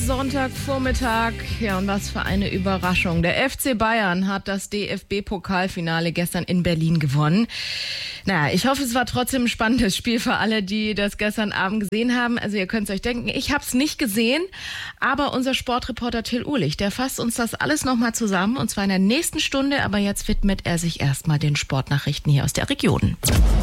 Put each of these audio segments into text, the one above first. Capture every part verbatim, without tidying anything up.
Sonntagvormittag, ja, und was für eine Überraschung. Der F C Bayern hat das D F B-Pokalfinale gestern in Berlin gewonnen. Naja, ich hoffe, es war trotzdem ein spannendes Spiel für alle, die das gestern Abend gesehen haben. Also ihr könnt es euch denken, ich habe es nicht gesehen, aber unser Sportreporter Till Uhlich, der fasst uns das alles nochmal zusammen, und zwar in der nächsten Stunde, aber jetzt widmet er sich erstmal den Sportnachrichten hier aus der Region.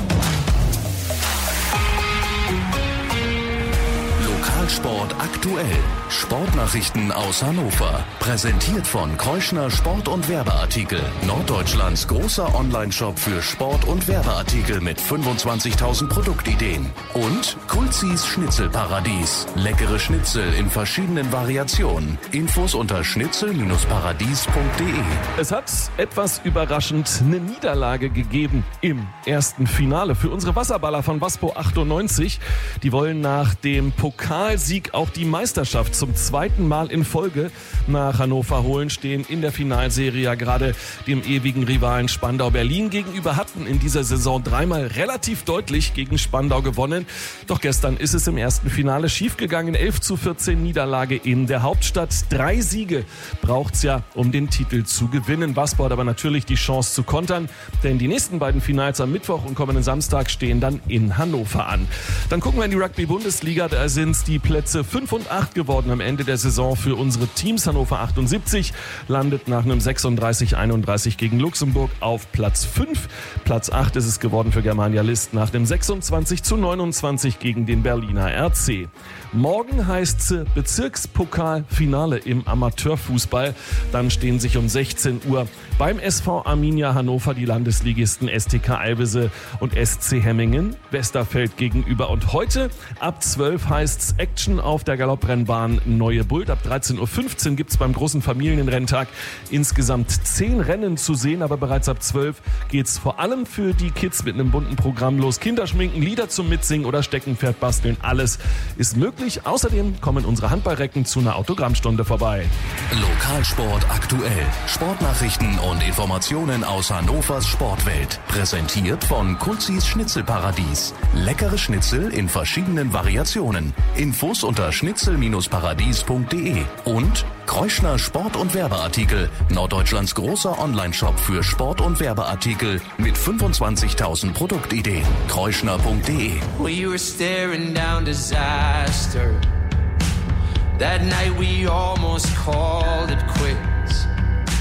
Sport aktuell. Sportnachrichten aus Hannover. Präsentiert von Kreuschner Sport- und Werbeartikel. Norddeutschlands großer Online-Shop für Sport- und Werbeartikel mit fünfundzwanzigtausend Produktideen. Und Kulzis Schnitzelparadies. Leckere Schnitzel in verschiedenen Variationen. Infos unter schnitzel paradies punkt de. Es hat etwas überraschend eine Niederlage gegeben im ersten Finale für unsere Wasserballer von Waspo achtundneunzig. Die wollen nach dem Pokal Sieg auch die Meisterschaft zum zweiten Mal in Folge nach Hannover holen, stehen in der Finalserie ja gerade dem ewigen Rivalen Spandau Berlin gegenüber, hatten in dieser Saison dreimal relativ deutlich gegen Spandau gewonnen. Doch gestern ist es im ersten Finale schiefgegangen. elf zu vierzehn Niederlage in der Hauptstadt. Drei Siege braucht's ja, um den Titel zu gewinnen. Waspo hat aber natürlich die Chance zu kontern, denn die nächsten beiden Finals am Mittwoch und kommenden Samstag stehen dann in Hannover an. Dann gucken wir in die Rugby-Bundesliga, da sind's die Plätze fünf und acht geworden am Ende der Saison für unsere Teams. Hannover achtundsiebzig landet nach einem sechsunddreißig einunddreißig gegen Luxemburg auf Platz fünf. Platz acht ist es geworden für Germania List nach dem sechsundzwanzig zu neunundzwanzig gegen den Berliner R C. Morgen heißt es Bezirkspokalfinale im Amateurfußball. Dann stehen sich um sechzehn Uhr beim S V Arminia Hannover die Landesligisten S T K Alvese und S C Hemmingen Westerfeld gegenüber. Und heute ab zwölf heißt es Action auf der Galopprennbahn Neue Bult. Ab dreizehn Uhr fünfzehn gibt es beim großen Familienrenntag insgesamt zehn Rennen zu sehen, aber bereits ab zwölf geht es vor allem für die Kids mit einem bunten Programm los. Kinderschminken, Lieder zum Mitsingen oder Steckenpferd basteln, alles ist möglich. Außerdem kommen unsere Handballrecken zu einer Autogrammstunde vorbei. Lokalsport aktuell. Sportnachrichten und Informationen aus Hannovers Sportwelt. Präsentiert von Kulzis Schnitzelparadies. Leckere Schnitzel in verschiedenen Variationen. Infos unter schnitzel paradies punkt de. Und Kreuschner Sport- und Werbeartikel. Norddeutschlands großer Online-Shop für Sport- und Werbeartikel mit fünfundzwanzigtausend Produktideen. kreuschner punkt de. We were staring down disaster. That night we almost called it quits.